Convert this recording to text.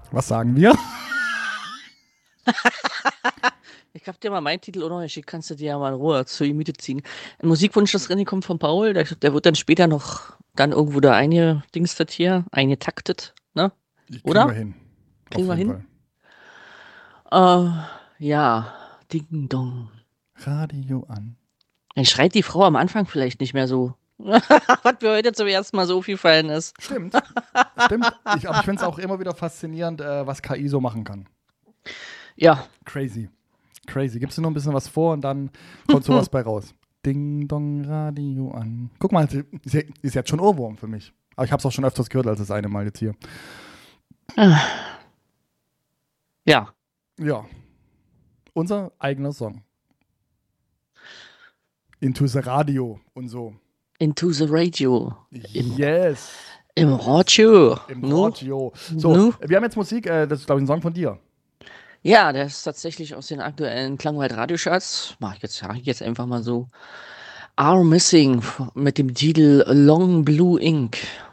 Was sagen wir? Ich hab dir mal meinen Titel auch noch geschickt, kannst du dir ja mal in Ruhe zu Gemüte ziehen. Ein Musikwunsch, das René kommt von Paul, der wird dann später noch dann irgendwo da eingedingstet hier, eingetaktet, ne? Kriegen wir Oder? hin. Kriegen Auf wir jeden hin? Fall. Äh, ja, Ding Dong. Radio an. Dann schreit die Frau am Anfang vielleicht nicht mehr so. Was mir heute zum ersten Mal so aufgefallen ist. Stimmt. Stimmt. Aber ich finde es auch immer wieder faszinierend, was KI so machen kann. Ja. Crazy. Crazy. Gibst du nur ein bisschen was vor und dann kommt sowas bei raus. Ding Dong Radio an. Guck mal, ist jetzt schon Ohrwurm für mich. Aber ich habe es auch schon öfters gehört als das eine Mal jetzt hier. Ja. Ja. Unser eigener Song. Into the Radio und so. Into the Radio. Yes. Im Radio. Im Nu? Radio. So, Nu? wir haben jetzt Musik, das ist, glaube ich, ein Song von dir. Ja, der ist tatsächlich aus den aktuellen Klangwald-Radiocharts. Sag ich jetzt einfach mal so. Are Missing mit dem Titel Long Blue Ink.